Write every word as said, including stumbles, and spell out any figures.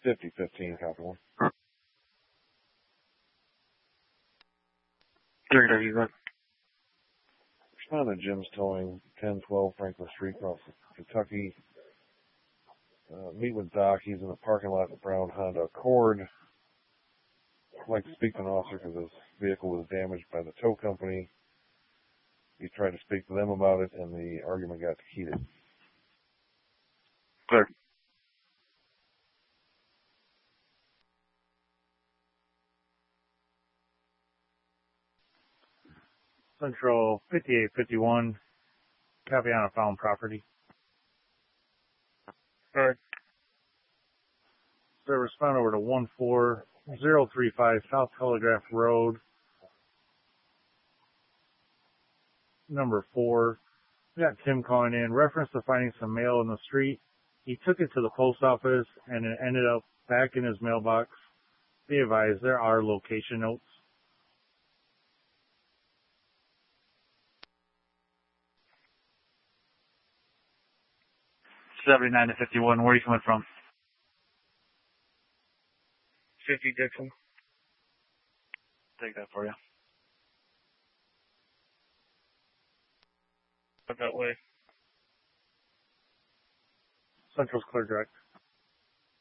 fifty fifteen, copy one. There you go. Respond to Jim's Towing, ten twelve Franklin Street, Cross, Kentucky. Uh, meet with Doc. He's in the parking lot of the brown Honda Accord. I'd like to speak to an officer because his vehicle was damaged by the tow company. He tried to speak to them about it, and the argument got heated. Clear. Central fifty-eight fifty-one, copy on a found property. All right. So respond over to one four zero three five South Telegraph Road, number four. We got Tim calling in. Reference to finding some mail in the street. He took it to the post office and it ended up back in his mailbox. Be advised, there are location notes. seventy-nine to fifty-one, where are you coming from? fifty Dixon. Take that for you. Up that way. Central's clear direct.